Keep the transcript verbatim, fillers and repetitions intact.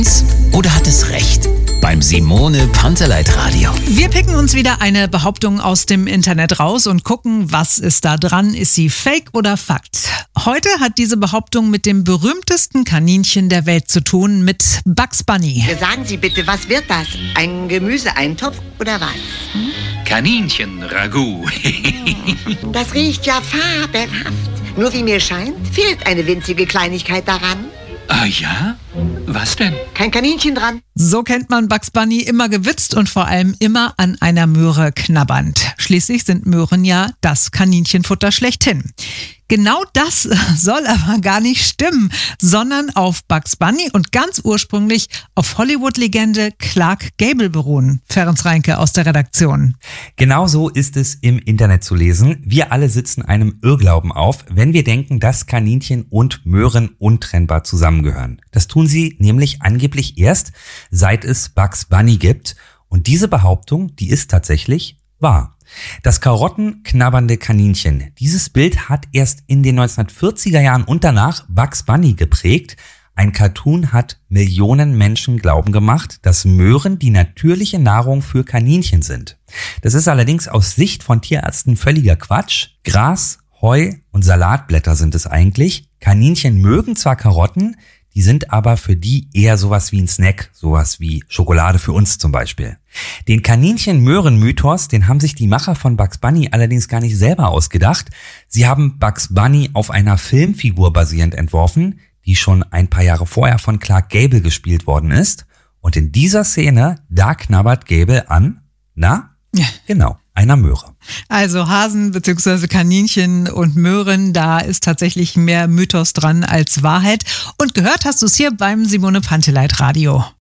Oder hat es recht? Beim Simone Panteleit Radio. Wir picken uns wieder eine Behauptung aus dem Internet raus und gucken, was ist da dran? Ist sie Fake oder Fakt? Heute hat diese Behauptung mit dem berühmtesten Kaninchen der Welt zu tun, mit Bugs Bunny. Sagen Sie bitte, was wird das? Ein Gemüseeintopf oder was? Hm? Kaninchen-Ragout. Das riecht ja fabelhaft. Nur wie mir scheint, fehlt eine winzige Kleinigkeit daran. Ah ja? Was denn? Kein Kaninchen dran. So kennt man Bugs Bunny, immer gewitzt und vor allem immer an einer Möhre knabbernd. Schließlich sind Möhren ja das Kaninchenfutter schlechthin. Genau das soll aber gar nicht stimmen, sondern auf Bugs Bunny und ganz ursprünglich auf Hollywood-Legende Clark Gable beruhen. Ferenc Reinke aus der Redaktion. Genau so ist es im Internet zu lesen. Wir alle sitzen einem Irrglauben auf, wenn wir denken, dass Kaninchen und Möhren untrennbar zusammengehören. Das tun sie nämlich angeblich erst, seit es Bugs Bunny gibt. Und diese Behauptung, die ist tatsächlich wahr. Das karottenknabbernde Kaninchen, dieses Bild hat erst in den neunzehnhundertvierziger Jahren und danach Bugs Bunny geprägt. Ein Cartoon hat Millionen Menschen glauben gemacht, dass Möhren die natürliche Nahrung für Kaninchen sind. Das ist allerdings aus Sicht von Tierärzten völliger Quatsch. Gras, Heu und Salatblätter sind es eigentlich. Kaninchen mögen zwar Karotten, die sind aber für die eher sowas wie ein Snack, sowas wie Schokolade für uns zum Beispiel. Den Kaninchen-Möhren-Mythos, den haben sich die Macher von Bugs Bunny allerdings gar nicht selber ausgedacht. Sie haben Bugs Bunny auf einer Filmfigur basierend entworfen, die schon ein paar Jahre vorher von Clark Gable gespielt worden ist. Und in dieser Szene, da knabbert Gable an, na? Ja. Genau, einer Möhre. Also Hasen bzw. Kaninchen und Möhren, da ist tatsächlich mehr Mythos dran als Wahrheit. Und gehört hast du es hier beim Simone Panteleit Radio.